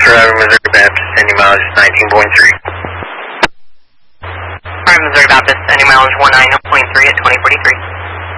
Driver, Missouri Baptist, any mileage 19.3. Alright, Missouri Baptist, any mileage 19.3 at 2043.